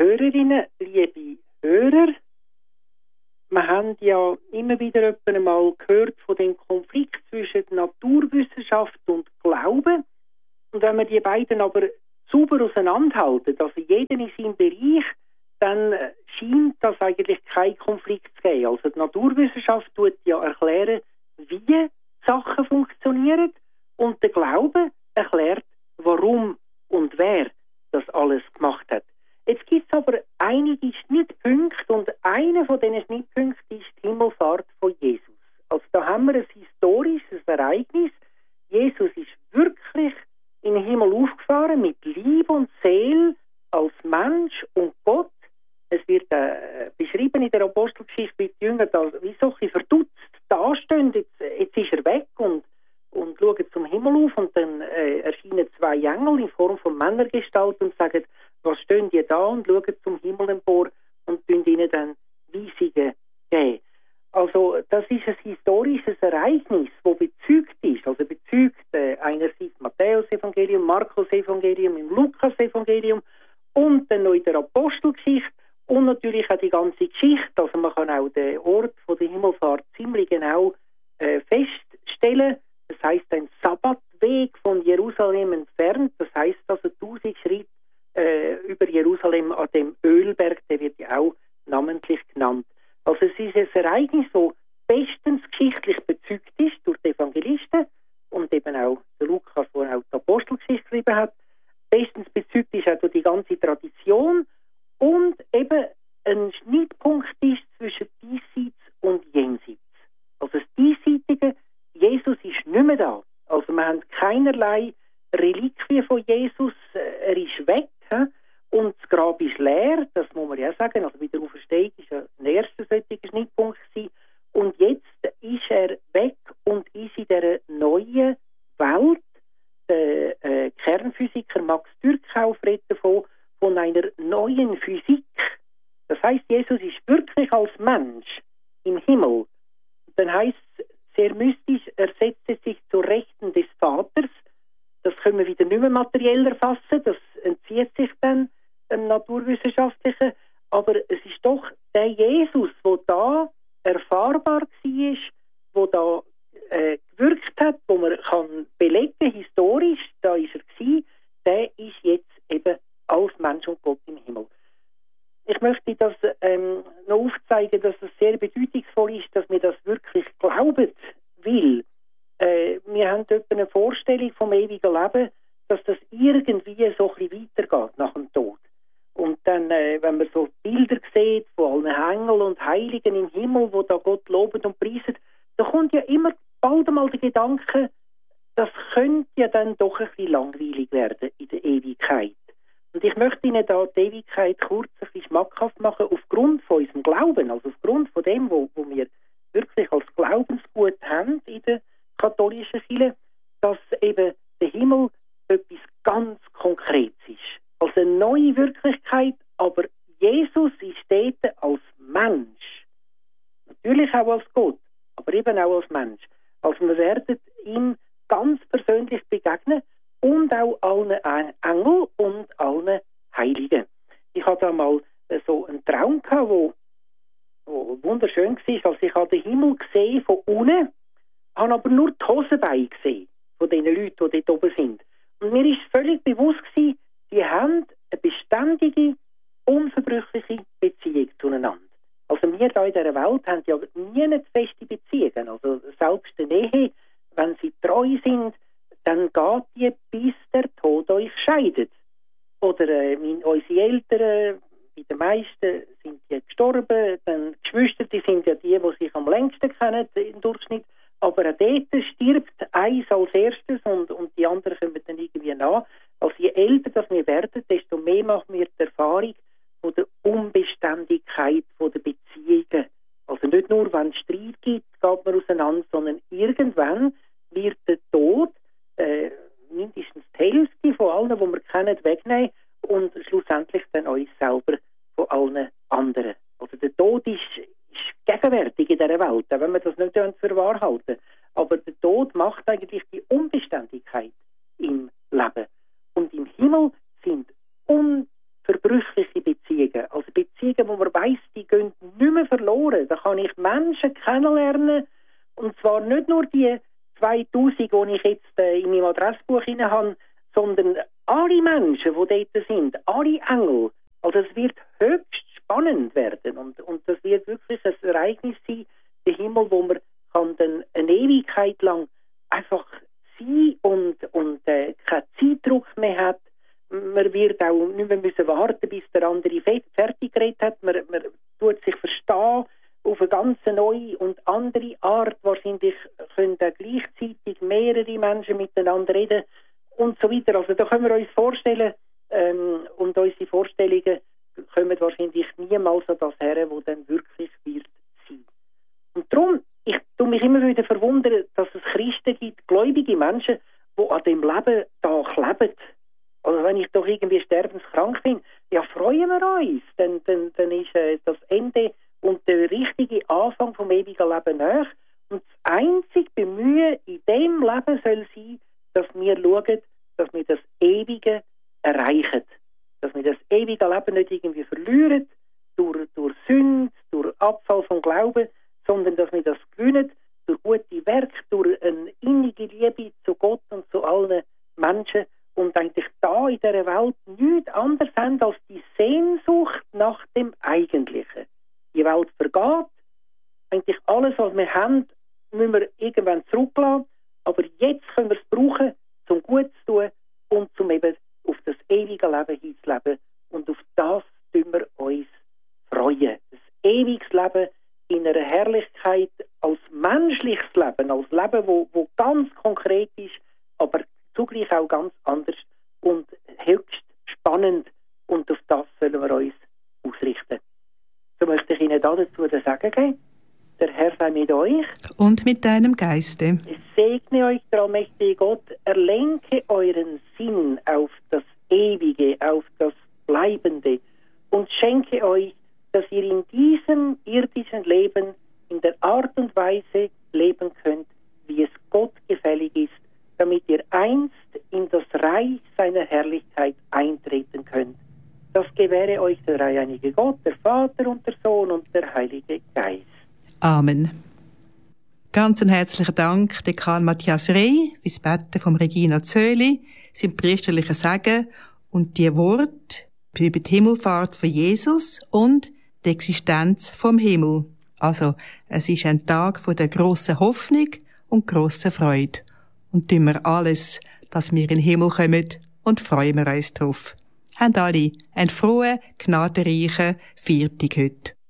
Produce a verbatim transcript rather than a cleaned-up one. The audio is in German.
Hörerinnen, liebe Hörer, wir haben ja immer wieder einmal gehört von dem Konflikt zwischen Naturwissenschaft und Glauben. Und wenn wir die beiden aber sauber auseinanderhalten, also jeder in seinem Bereich, dann scheint das eigentlich kein Konflikt zu geben. Also die Naturwissenschaft tut ja erklären, wie Sachen funktionieren, und der Glaube erklärt, warum und wer das alles gemacht hat. Jetzt gibt es aber einige Schnittpunkte, und einer von diesen Schnittpunkten ist die Himmelfahrt von Jesus. Also da haben wir ein historisches Ereignis. Jesus ist wirklich in den Himmel aufgefahren mit Liebe und Seele als Mensch und Gott. Es wird äh, beschrieben in der Apostelgeschichte, wie die Jünger da wie so ein verdutzt dastehen. Jetzt, jetzt ist er weg und, und schauen zum Himmel auf, und dann äh, erscheinen zwei Engel in Form von Männergestalt und sagen, was stehen die da, und schauen zum Himmel empor und tun ihnen dann Weisungen geben. Also das ist ein historisches Ereignis, das bezeugt ist. Also bezeugt äh, einerseits Matthäus-Evangelium, Markus-Evangelium, im Lukas-Evangelium und dann noch in der Apostelgeschichte. Und natürlich auch die ganze Geschichte. Also man kann auch den Ort von der Himmelfahrt ziemlich genau äh, feststellen. Das heisst, ein Sabbatweg von Jerusalem entfernt. Das heisst also tausend Schritte äh, über Jerusalem an dem Ölberg, der wird ja auch namentlich genannt. Also es ist ein Ereignis, das bestens geschichtlich bezeugt ist durch die Evangelisten und eben auch der Lukas, der auch die Apostelgeschichte geschrieben hat. Bestens bezeugt ist auch durch die ganze Tradition. Und eben ein Schnittpunkt ist zwischen diesseits und jenseits. Also das Diesseitige, Jesus ist nicht mehr da. Also wir haben keinerlei Reliquien von Jesus, er ist weg. He? Und das Grab ist leer, das muss man ja sagen. Also bei der Auferstehung ist ja ein erster solcher Schnittpunkt gewesen. Und jetzt ist er weg und ist in dieser neuen Welt. Der äh, Kernphysiker Max Türkau redet davon, von einer neuen Physik. Das heißt, Jesus ist wirklich als Mensch im Himmel. Dann heißt es sehr mystisch, er setzte sich zur Rechten des Vaters. Das können wir wieder nicht mehr materiell erfassen, das entzieht sich dann dem Naturwissenschaftlichen. Aber es ist doch der Jesus, der da erfahrbar war, der da äh, gewirkt hat, wo man kann belegen, historisch, da ist er gewesen, der ist jetzt eben als Mensch und Gott im Himmel. Ich möchte das ähm, noch aufzeigen, dass es sehr bedeutungsvoll ist, dass wir das wirklich glauben will. Äh, wir haben dort eine Vorstellung vom ewigen Leben, dass das irgendwie so ein bisschen weitergeht nach dem Tod. Und dann, äh, wenn man so Bilder sieht von allen Engeln und Heiligen im Himmel, wo da Gott loben und preisen, da kommt ja immer bald einmal der Gedanke, das könnte ja dann doch ein bisschen langweilig werden in der Ewigkeit. Und ich möchte Ihnen da die Ewigkeit kurz ein bisschen schmackhaft machen, aufgrund von unserem Glauben, also aufgrund von dem, wo, wo wir wirklich als Glaubensgut haben in der katholischen Kirche, dass eben der Himmel etwas ganz Konkretes ist. Also eine neue Wirklichkeit, aber Jesus ist dort als Mensch. Natürlich auch als Gott, aber eben auch als Mensch. Also wir werden ihm ganz persönlich begegnen, und auch allen Engeln und allen Heiligen. Ich hatte mal so einen Traum gehabt, wo, wo wunderschön war. Also ich habe den Himmel gesehen von unten, habe aber nur die Hosenbeine gesehen von den Leuten, die dort oben sind. Und mir ist völlig bewusst gewesen, die haben eine beständige, unverbrüchliche Beziehung zueinander. Also wir hier in dieser Welt haben ja nie eine feste Beziehung. Also selbst in der Ehe, wenn sie treu sind, dann geht die, bis der Tod euch scheidet. Oder äh, meine, unsere Eltern, bei den meisten sind die gestorben, dann die Geschwister, die sind ja die, die sich am längsten kennen im Durchschnitt. Aber auch dort stirbt eins als erstes und, und die anderen kommen dann irgendwie nach. Also je älter das wir werden, desto mehr machen wir die Erfahrung von der Unbeständigkeit von der Beziehungen. Also nicht nur, wenn es Streit gibt, geht man auseinander, sondern irgendwann wird der Tod Äh, mindestens die Hälfte von allen, die wir kennen, wegnehmen und schlussendlich dann uns selber von allen anderen. Also der Tod ist, ist gegenwärtig in dieser Welt, auch wenn wir das nicht für wahr halten. Aber der Tod macht eigentlich die Unbeständigkeit im Leben. Und im Himmel sind unverbrüchliche Beziehungen. Beziehungen, wo man weiss, die gehen nicht mehr verloren. Da kann ich Menschen kennenlernen, und zwar nicht nur die zweitausend, die ich jetzt äh, in meinem Adressbuch hinein habe, sondern alle Menschen, die dort sind, alle Engel. Also es wird höchst spannend werden, und, und das wird wirklich ein Ereignis sein, der Himmel, wo man kann dann eine Ewigkeit lang einfach sein und, und äh, keinen Zeitdruck mehr hat. Man wird auch nicht mehr müssen warten, bis der andere fertig geredet hat. Man, man tut sich verstehen auf eine ganz neue und andere Art. Wahrscheinlich können dann gleichzeitig mehrere Menschen miteinander reden und so weiter. Also da können wir uns vorstellen, ähm, und unsere Vorstellungen kommen wahrscheinlich niemals an das her, wo dann wirklich wird sein. Und darum, ich tue mich immer wieder verwundern, dass es Christen gibt, gläubige Menschen, die an dem Leben da kleben. Also wenn ich doch irgendwie sterbenskrank bin, ja, freuen wir uns. Dann, dann, dann ist äh, das Ende und der richtige Anfang vom ewigen Leben nach. Und das einzige Bemühen in dem Leben soll sein, dass wir schauen, dass wir das Ewige erreichen. Dass wir das ewige Leben nicht irgendwie verlieren, durch, durch Sünde, durch Abfall vom Glauben, sondern dass wir das gewinnen, durch gute Werke, durch eine innige Liebe zu Gott und zu allen Menschen, und eigentlich da in dieser Welt nichts anderes haben als die Sehnsucht nach dem Eigentlichen. Die Welt vergeht, eigentlich alles, was wir haben, müssen wir irgendwann zurücklassen, aber jetzt können wir es brauchen, zum Gut zu tun und zum eben auf das ewige Leben hinzuleben, und auf das tun wir uns freuen. Das ewiges Leben in einer Herrlichkeit als menschliches Leben, als Leben, wo, wo ganz konkret ist, aber zugleich auch ganz anders und höchst spannend, und auf das sollen wir uns ausrichten. So möchte ich Ihnen dazu sagen geben, der Herr sei mit euch. Und mit deinem Geiste. Ich segne euch, der allmächtige Gott, er lenke euren Sinn auf das Ewige, auf das Bleibende, und schenke euch, dass ihr in diesem irdischen Leben in der Art und Weise leben könnt, wie es Gott gefällig ist, damit ihr einst in das Reich seiner Herrlichkeit eintreten könnt. Das gewähre euch der dreieinige Gott, der Vater und der Sohn und der Heilige Geist. Amen. Ganz einen herzlichen Dank, Dekan Matthias Rey, fürs Beten von Regina Zöli, sein priesterlicher Segen und die Worte über die Himmelfahrt von Jesus und die Existenz vom Himmel. Also, es ist ein Tag von der grossen Hoffnung und grossen Freude. Und tun wir alles, dass wir in den Himmel kommen, und freuen wir uns drauf. Haben alle einen frohen, gnadenreichen Viertag heute.